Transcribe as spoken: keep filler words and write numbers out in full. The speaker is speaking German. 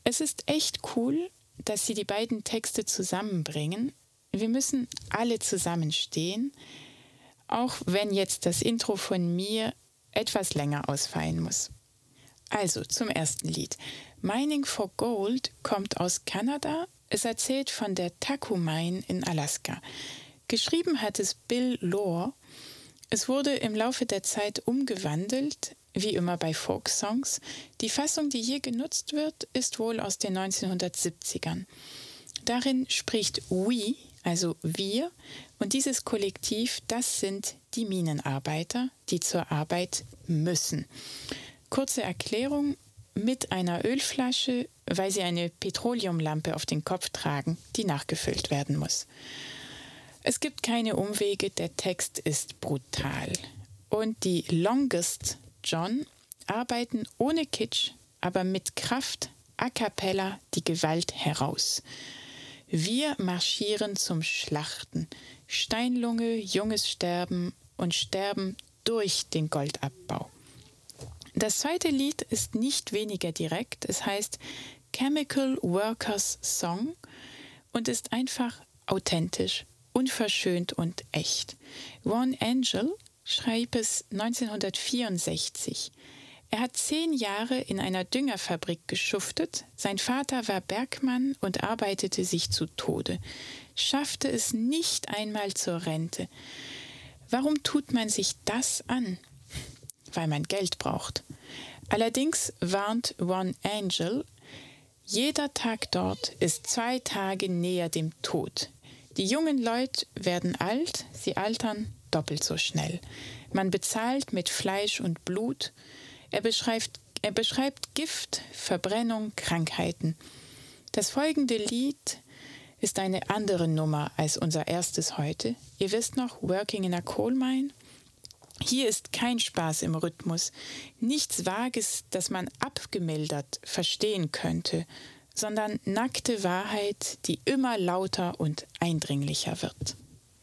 Es ist echt cool, dass sie die beiden Texte zusammenbringen. Wir müssen alle zusammenstehen, auch wenn jetzt das Intro von mir etwas länger ausfallen muss. Also zum ersten Lied. Mining for Gold kommt aus Kanada. Es erzählt von der Taku Mine in Alaska. Geschrieben hat es Bill Lore. Es wurde im Laufe der Zeit umgewandelt, wie immer bei Folksongs. Die Fassung, die hier genutzt wird, ist wohl aus den neunzehnhundertsiebzigern. Darin spricht we, also wir, und dieses Kollektiv, das sind die Minenarbeiter, die zur Arbeit müssen. Kurze Erklärung: mit einer Ölflasche, weil sie eine Petroleumlampe auf den Kopf tragen, die nachgefüllt werden muss. Es gibt keine Umwege, der Text ist brutal. Und die Longest John arbeiten ohne Kitsch, aber mit Kraft, a cappella, die Gewalt heraus. Wir marschieren zum Schlachten. Steinlunge, junges Sterben und Sterben durch den Goldabbau. Das zweite Lied ist nicht weniger direkt. Es heißt Chemical Workers Song und ist einfach authentisch, unverschönt und echt. Ron Angel schrieb es neunzehnhundertvierundsechzig. Er hat zehn Jahre in einer Düngerfabrik geschuftet. Sein Vater war Bergmann und arbeitete sich zu Tode, schaffte es nicht einmal zur Rente. Warum tut man sich das an? Weil man Geld braucht. Allerdings warnt Ron Angel, jeder Tag dort ist zwei Tage näher dem Tod. Die jungen Leute werden alt, sie altern doppelt so schnell. Man bezahlt mit Fleisch und Blut. Er beschreibt, er beschreibt Gift, Verbrennung, Krankheiten. Das folgende Lied ist eine andere Nummer als unser erstes heute. Ihr wisst noch, Working in a Coal Mine? Hier ist kein Spaß im Rhythmus, nichts Vages, das man abgemildert verstehen könnte, sondern nackte Wahrheit, die immer lauter und eindringlicher wird.